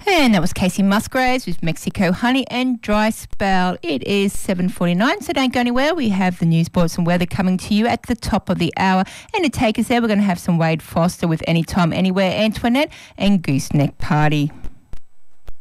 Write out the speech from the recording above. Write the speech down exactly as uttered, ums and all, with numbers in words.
And that was Casey Musgraves with Mexico Honey and Dry Spell. It is seven forty-nine, so don't go anywhere. We have the news, sports and weather coming to you at the top of the hour. And to take us there, we're going to have some Wade Foster with Anytime, Anywhere, Antoinette and Gooseneck Party.